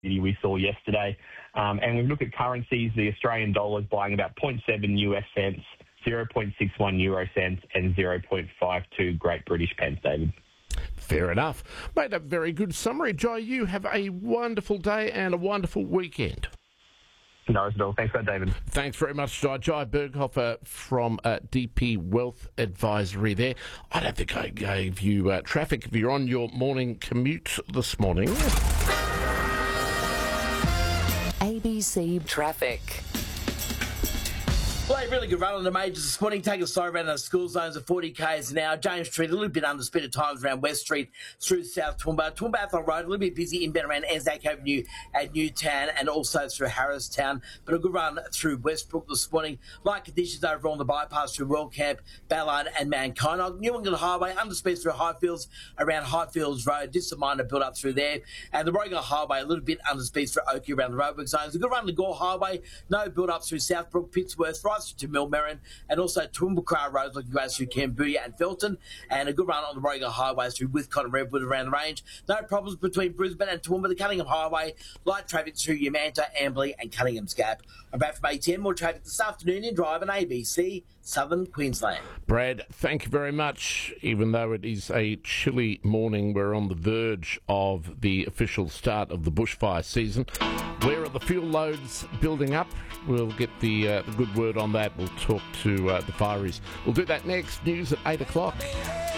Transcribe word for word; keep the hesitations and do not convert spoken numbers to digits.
we saw yesterday. Um, and we look at currencies, the Australian dollar is buying about zero point seven U S cents, zero point six one euro cents, and zero point five two Great British pence, David. Fair enough. Made a very good summary. Jai, you have a wonderful day and a wonderful weekend. No, it's all. Thanks for that, David. Thanks very much, Jai. Jai Berghofer from uh, D P Wealth Advisory there. I don't think I gave you uh, traffic if you're on your morning commute this morning. A B C Traffic. Well, a really good run on the majors this morning. Take a slow around the school zones at forty k's an hour. James Street, a little bit under speed at times around West Street through South Toowoomba. Toowoomba Athol Road, a little bit busy inbound around Anzac Avenue at Newtown and also through Harristown. But a good run through Westbrook this morning. Light conditions overall on the bypass through World Camp, Ballard and Mount Kynoch. New England Highway, under speed through Highfields around Highfields Road. Just a minor build up through there. And the Warringah Highway, a little bit under speed through Oakey around the roadwork zones. A good run on the Gore Highway. No build up through Southbrook, Pittsworth, right to Millmerran, and also Toowoomba Road looking goes through Cambodia and Felton, and a good run on the Warringah Highway through Withcott and Redwood around the range. No problems between Brisbane and Toowoomba. The Cunningham Highway, light traffic through Yamanta, Amberley and Cunningham's Gap. I'm back from A ten. More traffic this afternoon in Drive on A B C Southern Queensland. Brad, thank you very much. Even though it is a chilly morning, we're on the verge of the official start of the bushfire season. Where are the fuel loads building up? We'll get the, uh, the good word on that. We'll talk to uh, the fireys. We'll do that next. News at eight o'clock.